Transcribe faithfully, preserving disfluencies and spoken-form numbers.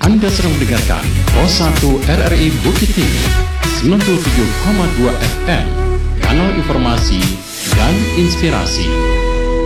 Anda sedang mendengarkan Pos satu R R I Bukit Tinggi sembilan puluh tujuh koma dua F M, kanal informasi dan inspirasi.